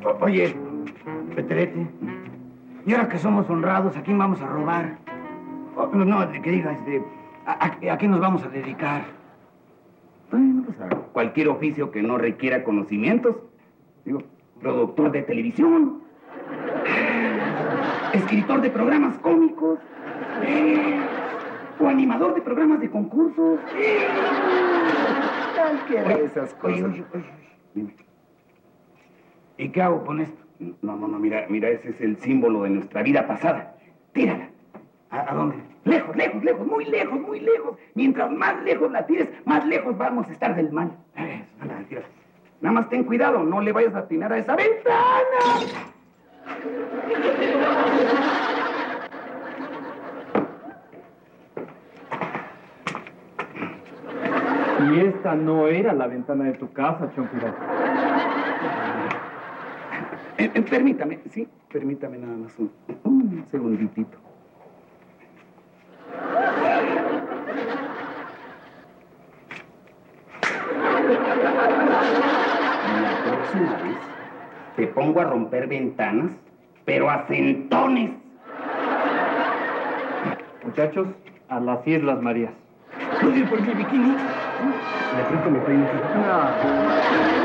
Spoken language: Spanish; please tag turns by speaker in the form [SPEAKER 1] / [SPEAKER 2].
[SPEAKER 1] Oye, Peterete, y ahora que somos honrados, ¿a quién vamos a robar? No, que diga, ¿a qué nos vamos a dedicar?
[SPEAKER 2] Bueno, pues a cualquier oficio que no requiera conocimientos. Digo, productor de televisión, escritor de programas cómicos, o animador de programas de concursos. Cualquiera de esas cosas.
[SPEAKER 1] Oye. Dime. ¿Y qué hago con esto?
[SPEAKER 2] No, mira, ese es el símbolo de nuestra vida pasada. Tírala.
[SPEAKER 1] ¿A dónde?
[SPEAKER 2] Lejos, muy lejos. Mientras más lejos la tires, más lejos vamos a estar del mal. Tírala. Nada más ten cuidado, no le vayas a atinar a esa ventana.
[SPEAKER 3] Y esta no era la ventana de tu casa, Chompirón.
[SPEAKER 2] Permítame nada más un segunditito. La próxima vez te pongo a romper ventanas, pero a centones.
[SPEAKER 3] Muchachos, a las Islas Marías.
[SPEAKER 1] ¿Puedo ir por mi bikini?
[SPEAKER 2] De pronto me traen.